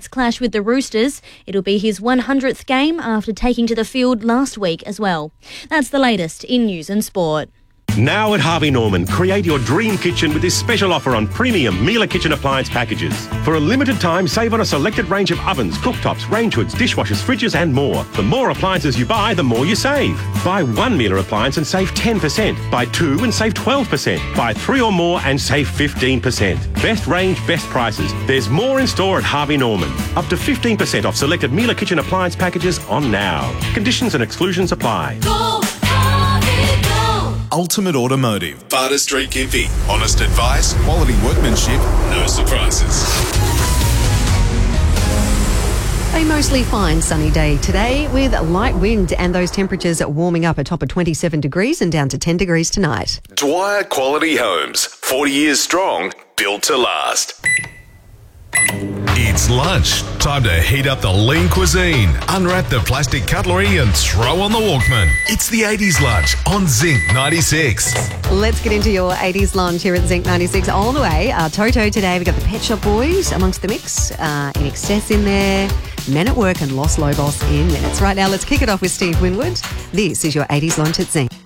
Knights clash with the Roosters. It'll be his 100th game after taking to the field last week as well. That's the latest in news and sport. Now at Harvey Norman, create your dream kitchen with this special offer on premium Miele kitchen appliance packages. For a limited time, save on a selected range of ovens, cooktops, range hoods, dishwashers, fridges and more. The more appliances you buy, the more you save. Buy one Miele appliance and save 10%. Buy two and save 12%. Buy three or more and save 15%. Best range, best prices. There's more in store at Harvey Norman. Up to 15% off selected Miele kitchen appliance packages on now. Conditions and exclusions apply. Ultimate Automotive. Barter Street Gympie. Honest advice, quality workmanship, no surprises. A mostly fine sunny day today with light wind and those temperatures warming up a top of 27 degrees and down to 10 degrees tonight. Dwyer Quality Homes. 40 years strong, built to last. It's lunch. Time to heat up the lean cuisine, unwrap the plastic cutlery and throw on the Walkman. It's the 80s lunch on Zinc 96. Let's get into your 80s lunch here at Zinc 96 all the way. Toto today, we've got the Pet Shop Boys amongst the mix. In Excess in there, Men at Work and Los Lobos in minutes. Right now, let's kick it off with Steve Winwood. This is your 80s lunch at Zinc.